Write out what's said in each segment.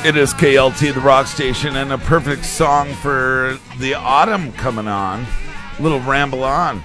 It is KLT, the rock station, and a perfect song for the autumn coming on. Little ramble on.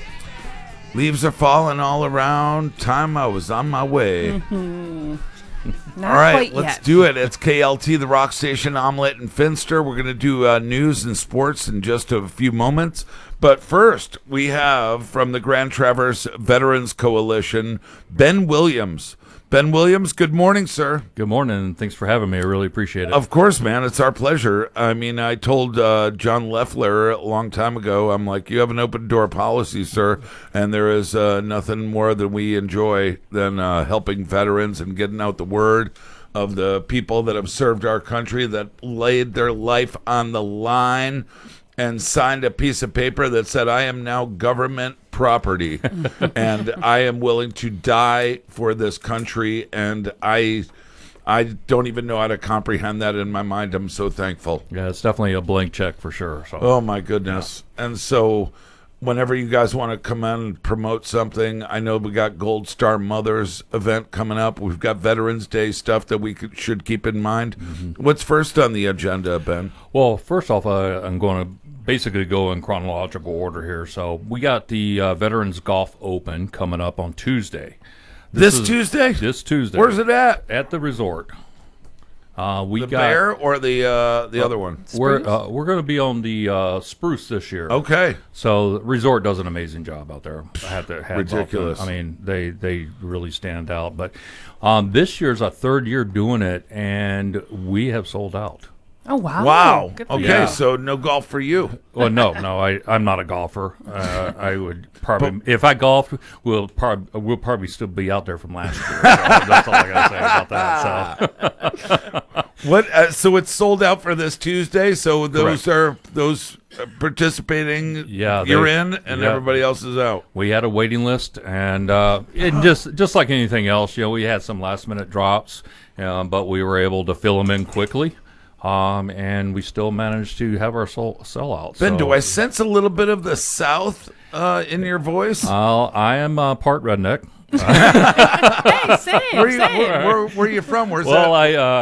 Leaves are falling all around. Time I was on my way. Not all right, quite let's yet. do it. It's KLT, the rock station, Omelette and Finster. We're going to do news and sports in just a few moments. But first, we have from the Grand Traverse Veterans Coalition, Ben Williams. Ben Williams, good morning, sir. Good morning, and thanks for having me. I really appreciate it. Of course, man. It's our pleasure. I mean, I told John Leffler a long time ago, I'm like, you have an open door policy, sir, and there is nothing more that we enjoy than helping veterans and getting out the word of the people that have served our country, that laid their life on the line and signed a piece of paper that said, I am now government property and I am willing to die for this country. And I don't even know how to comprehend that in my mind. I'm so thankful. Yeah, it's definitely a blank check for sure. So. Oh, my goodness. Yeah. And so whenever you guys want to come in and promote something, I know we got Gold Star Mothers event coming up. We've got Veterans Day stuff that we should keep in mind. Mm-hmm. What's first on the agenda, Ben? Well, first off, I'm going to basically go in chronological order here. So we got the Veterans Golf Open coming up on Tuesday. This Tuesday? This Tuesday. Where's it at? At the resort. The Bear or the other one? We're going to be on the Spruce this year. Okay. So the resort does an amazing job out there. I have to ridiculous. I mean, they really stand out. But this year's our third year doing it, and we have sold out. Oh, wow. Wow. Good for Okay, you. So no golf for you. Well, no, I'm not a golfer. I would probably, if I golfed, we'll probably still be out there from last year. So that's all I got to say about that. So, what? So it's sold out for this Tuesday. So those are participating. Yeah, you're in, and everybody else is out. We had a waiting list, and just like anything else, we had some last minute drops, but we were able to fill them in quickly. And we still managed to have our sellout. Ben, do I sense a little bit of the South in your voice? I am part redneck. Hey, same. Where are you from? Where's that?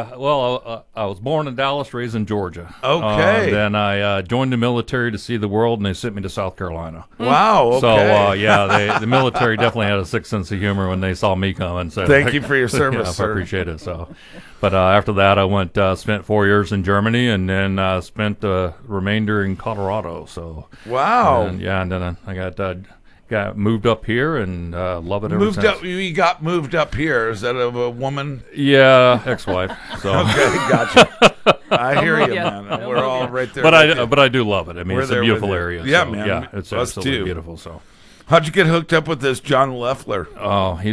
I was born in Dallas, raised in Georgia. Okay. Then I joined the military to see the world, and they sent me to South Carolina. Wow. Okay. So the military definitely had a sick sense of humor when they saw me come and said, "Thank you for your service, sir." I appreciate it. So, but after that, I went spent 4 years in Germany, and then spent the remainder in Colorado. So wow. And then I got moved up here and love it ever since. You got moved up here. Is that a woman? Yeah, ex-wife. So okay, gotcha. I hear you, man. We're all right there. But I do love it. I mean, it's a beautiful area. Yeah, so, man. Yeah, it's us absolutely too. beautiful. So, how'd you get hooked up with this John Leffler? Oh, he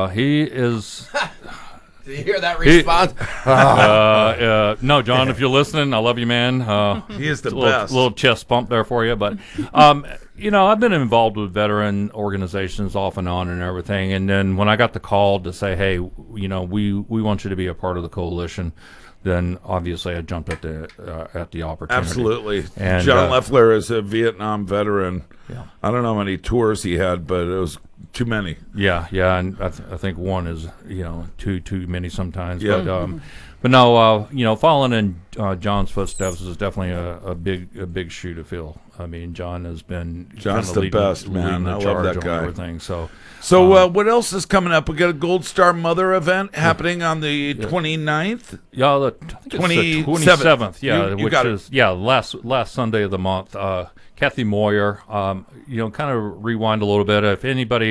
is. Did you hear that response? No, John, if you're listening, I love you, man. He is the best. Little chest bump there for you, but I've been involved with veteran organizations off and on and everything. And then when I got the call to say, hey, we want you to be a part of the coalition, then obviously I jumped at the opportunity. Absolutely. And John Leffler is a Vietnam veteran. Yeah. I don't know how many tours he had, but it was too many. Yeah, and I think one is too many sometimes. Yeah. But no, following in John's footsteps is definitely a big shoe to fill. I mean, John's the best, man. I love that guy. Everything. So what else is coming up? We got a Gold Star Mother event happening on the 29th. Yeah, I think it's the 27th. Yeah, you got is last Sunday of the month. Kathy Moyer. Kind of rewind a little bit. If anybody